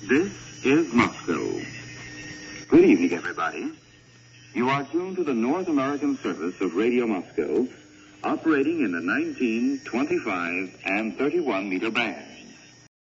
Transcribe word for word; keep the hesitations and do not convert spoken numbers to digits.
This is Moscow. Good evening, everybody. You are tuned to the North American service of Radio Moscow, operating in the nineteen, twenty-five, and thirty-one meter bands.